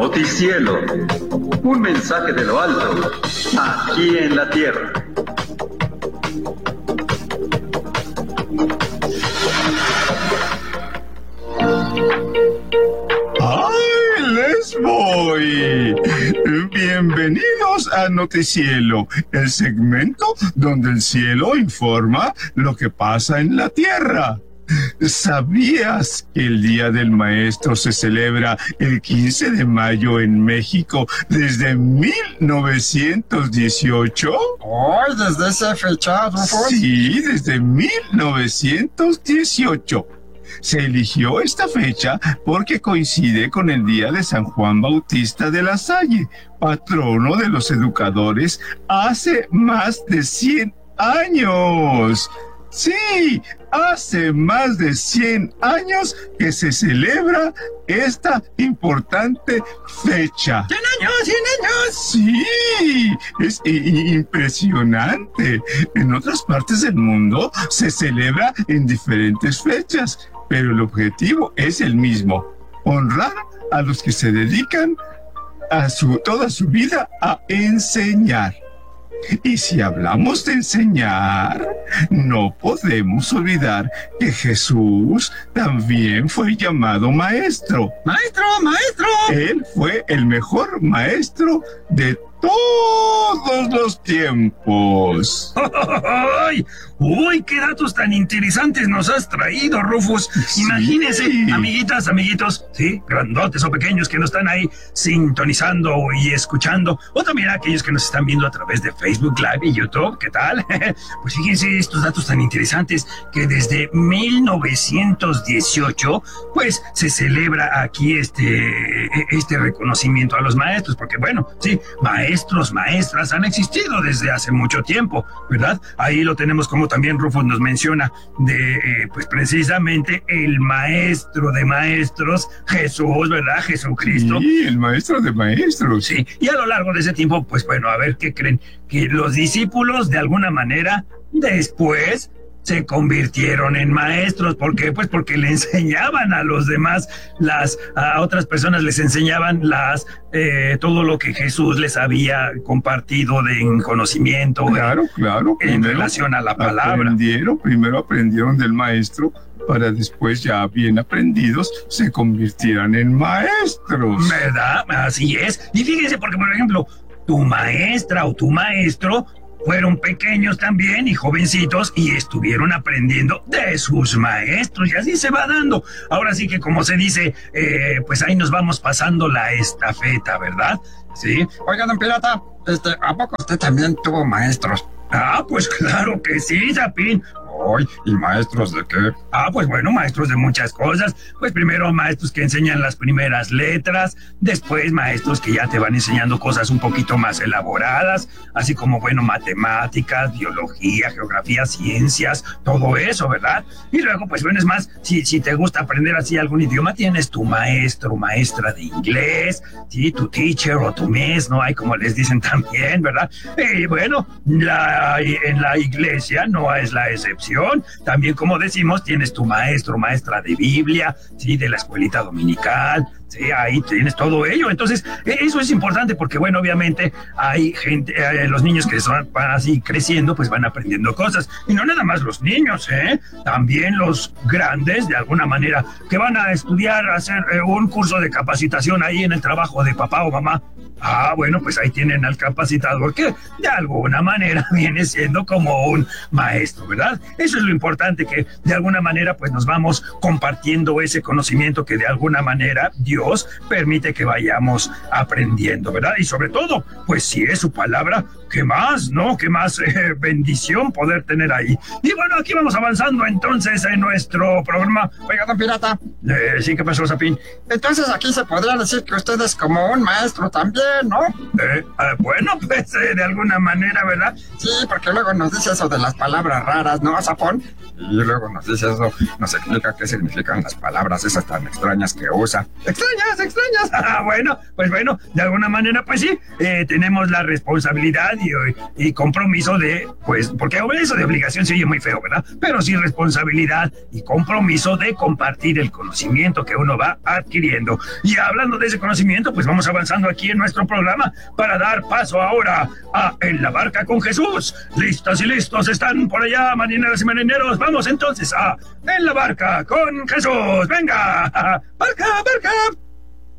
Noticielo. Un mensaje de lo alto, aquí en la tierra. ¡Ay, les voy! Bienvenidos a Noticielo, el segmento donde el cielo informa lo que pasa en la tierra. ¿Sabías que el Día del Maestro se celebra el 15 de mayo en México desde 1918? ¡Ay, desde esa fecha, Rufus! Sí, desde 1918. Se eligió esta fecha porque coincide con el día de San Juan Bautista de la Salle, patrono de los educadores hace más de 100 años. Sí, hace más de 100 años que se celebra esta importante fecha. ¡100 años, 100 años! Sí, es impresionante. En otras partes del mundo se celebra en diferentes fechas, pero el objetivo es el mismo: honrar a los que se dedican a toda su vida a enseñar. Y si hablamos de enseñar, no podemos olvidar que Jesús también fue llamado maestro. ¡Maestro, maestro! Él fue el mejor maestro de todos los tiempos. ¡Ay! ¡Uy, qué datos tan interesantes nos has traído, Rufus! Sí. Imagínense, amiguitas, amiguitos, sí, grandotes o pequeños que nos están ahí sintonizando y escuchando, o también aquellos que nos están viendo a través de Facebook Live y YouTube, ¿qué tal? Pues fíjense estos datos tan interesantes que desde 1918, pues se celebra aquí este reconocimiento a los maestros, porque bueno, sí, maestros, maestras han existido desde hace mucho tiempo, ¿verdad? Ahí lo tenemos, como también Rufus nos menciona, de pues precisamente el maestro de maestros, Jesús, ¿verdad? Jesucristo. Sí, el maestro de maestros. Sí, y a lo largo de ese tiempo, pues bueno, a ver qué creen, que los discípulos de alguna manera después se convirtieron en maestros. ¿Por qué? Pues porque le enseñaban a los demás, a otras personas les enseñaban todo lo que Jesús les había compartido en conocimiento. Claro. En relación a la palabra. Primero aprendieron del maestro, para después, ya bien aprendidos, se convirtieran en maestros. ¿Verdad? Así es. Y fíjense, porque por ejemplo, tu maestra o tu maestro fueron pequeños también y jovencitos y estuvieron aprendiendo de sus maestros, y así se va dando. Ahora sí que, como se dice, pues ahí nos vamos pasando la estafeta, ¿verdad? Sí. Oiga, don Pirata, ¿a poco usted también tuvo maestros? Ah, pues claro que sí, Zapín. ¡Ay! ¿Y maestros de qué? Ah, pues bueno, maestros de muchas cosas. Pues primero maestros que enseñan las primeras letras, después maestros que ya te van enseñando cosas un poquito más elaboradas, así como, bueno, matemáticas, biología, geografía, ciencias, todo eso, ¿verdad? Y luego, pues bueno, es más, si te gusta aprender así algún idioma, tienes tu maestro o maestra de inglés, sí, tu teacher o tu miss, ¿no? Hay como les dicen también, ¿verdad? Y bueno, en la iglesia no es la excepción. También, como decimos, tienes tu maestro o maestra de Biblia, sí, de la escuelita dominical. Sí, ahí tienes todo ello. Entonces, eso es importante porque, bueno, obviamente hay gente, los niños que van así creciendo, pues van aprendiendo cosas. Y no nada más los niños, también los grandes, de alguna manera, que van a estudiar, hacer un curso de capacitación ahí en el trabajo de papá o mamá. Ah, bueno, pues ahí tienen al capacitador que de alguna manera viene siendo como un maestro, ¿verdad? Eso es lo importante, que de alguna manera pues nos vamos compartiendo ese conocimiento que de alguna manera Dios permite que vayamos aprendiendo, ¿verdad? Y sobre todo, pues si es su palabra, ¿qué más, no? ¿Qué más bendición poder tener ahí? Y bueno, aquí vamos avanzando entonces en nuestro programa. Oiga, don Pirata. Sí, ¿qué pasó, Zapín? Entonces aquí se podría decir que usted es como un maestro también, ¿no? Bueno, pues de alguna manera, ¿verdad? Sí, porque luego nos dice eso de las palabras raras, ¿no, Zapón? Y luego nos dice eso, nos explica qué significan las palabras esas tan extrañas que usa. ¡Extrañas! Bueno, pues bueno, de alguna manera, pues sí, tenemos la responsabilidad y compromiso de, pues, porque eso de obligación se oye muy feo, ¿verdad? Pero sí responsabilidad y compromiso de compartir el conocimiento que uno va adquiriendo. Y hablando de ese conocimiento, pues vamos avanzando aquí en nuestro programa para dar paso ahora a En la Barca con Jesús. ¿Listas y listos están por allá, marineras y marineros? Vamos entonces a En la Barca con Jesús. ¡Venga! ¡Barca, barca!